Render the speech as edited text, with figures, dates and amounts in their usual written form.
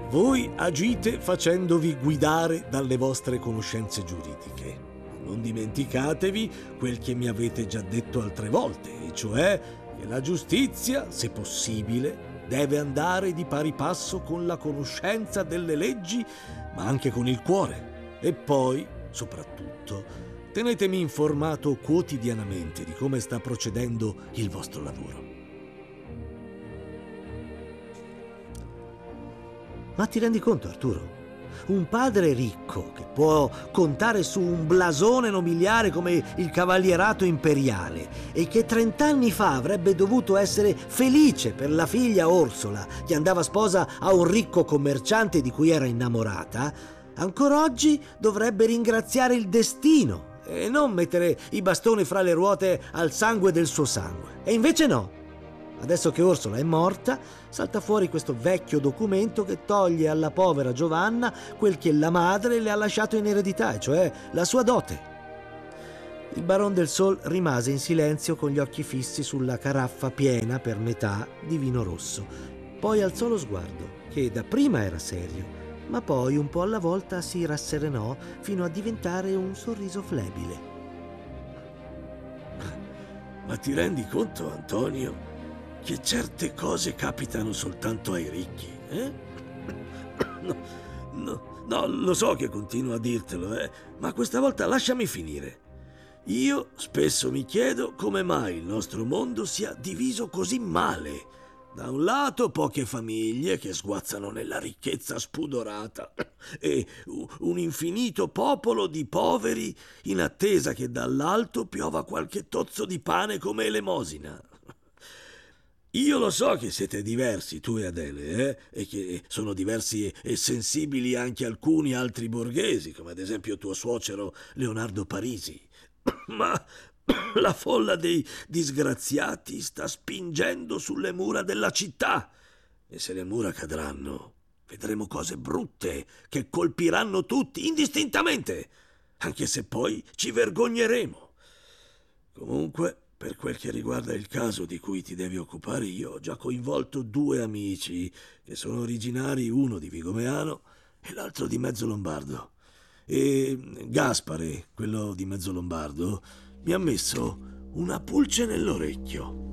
Voi agite facendovi guidare dalle vostre conoscenze giuridiche. Non dimenticatevi quel che mi avete già detto altre volte, e cioè che la giustizia, se possibile, deve andare di pari passo con la conoscenza delle leggi, ma anche con il cuore. E poi, soprattutto, tenetemi informato quotidianamente di come sta procedendo il vostro lavoro. Ma ti rendi conto, Arturo? Un padre ricco che può contare su un blasone nobiliare come il Cavalierato Imperiale e che 30 anni fa avrebbe dovuto essere felice per la figlia Orsola che andava sposa a un ricco commerciante di cui era innamorata, ancora oggi dovrebbe ringraziare il destino e non mettere i bastoni fra le ruote al sangue del suo sangue. E invece no. Adesso che Orsola è morta, salta fuori questo vecchio documento che toglie alla povera Giovanna quel che la madre le ha lasciato in eredità, cioè la sua dote. Il Baron del Sol rimase in silenzio con gli occhi fissi sulla caraffa piena per metà di vino rosso. Poi alzò lo sguardo, che dapprima era serio, ma poi un po' alla volta si rasserenò fino a diventare un sorriso flebile. Ma ti rendi conto, Antonio, che certe cose capitano soltanto ai ricchi, eh? No, lo so che continuo a dirtelo, ma questa volta lasciami finire. Io spesso mi chiedo come mai il nostro mondo sia diviso così male. Da un lato poche famiglie che sguazzano nella ricchezza spudorata e un infinito popolo di poveri in attesa che dall'alto piova qualche tozzo di pane come elemosina. Io lo so che siete diversi, tu e Adele, e che sono diversi e sensibili anche alcuni altri borghesi, come ad esempio tuo suocero Leonardo Parisi. Ma la folla dei disgraziati sta spingendo sulle mura della città, e se le mura cadranno, vedremo cose brutte che colpiranno tutti, indistintamente, anche se poi ci vergogneremo. Comunque, per quel che riguarda il caso di cui ti devi occupare, io ho già coinvolto 2 amici che sono originari, uno di Vigomeano e l'altro di Mezzolombardo. E Gaspare, quello di Mezzolombardo, mi ha messo una pulce nell'orecchio.